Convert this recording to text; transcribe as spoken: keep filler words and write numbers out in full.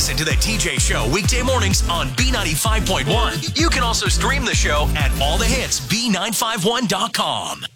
Listen to the T J Show weekday mornings on B ninety-five point one. You can also stream the show at all the hits B nine five one dot com.